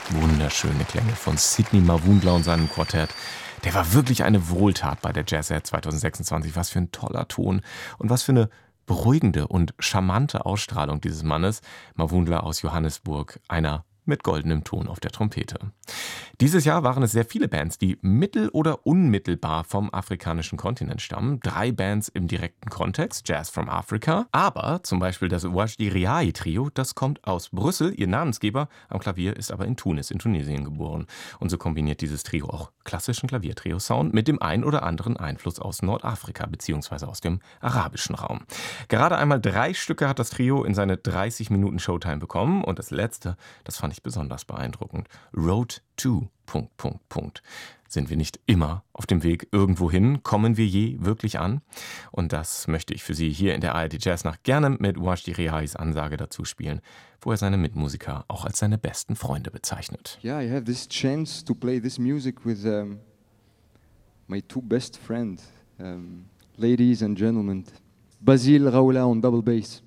Wunderschöne Klänge von Sidney Mavundla und seinem Quartett. Der war wirklich eine Wohltat bei der Jazzette 2026. Was für ein toller Ton und was für eine beruhigende und charmante Ausstrahlung dieses Mannes. Mavundla aus Johannesburg, einer mit goldenem Ton auf der Trompete. Dieses Jahr waren es sehr viele Bands, die mittel- oder unmittelbar vom afrikanischen Kontinent stammen. 3 Bands im direkten Kontext, Jazz from Africa. Aber zum Beispiel das Wajdi Riai Trio, das kommt aus Brüssel. Ihr Namensgeber am Klavier ist aber in Tunis, in Tunesien geboren. Und so kombiniert dieses Trio auch klassischen Klaviertrio-Sound mit dem ein oder anderen Einfluss aus Nordafrika bzw. aus dem arabischen Raum. Gerade einmal 3 Stücke hat das Trio in seine 30 Minuten Showtime bekommen. Und das letzte, das fand ich besonders beeindruckend. Road to... Sind wir nicht immer auf dem Weg irgendwo hin? Kommen wir je wirklich an? Und das möchte ich für Sie hier in der ARD Jazznacht gerne mit Wajdi Riais Ansage dazu spielen, wo er seine Mitmusiker auch als seine besten Freunde bezeichnet. Yeah, I have this chance to play this music with my 2 best friends, ladies and gentlemen. Basile Raoula on double bass.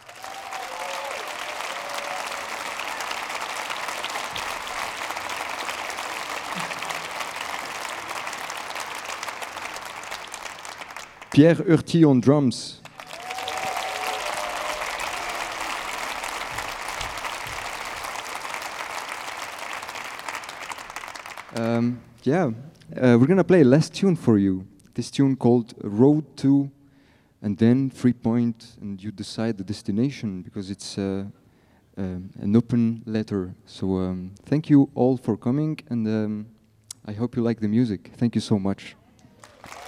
Pierre Urti on drums. We're gonna play a last tune for you. This tune called Road to, and then 3 point, and you decide the destination because it's an open letter. So thank you all for coming, and I hope you like the music. Thank you so much.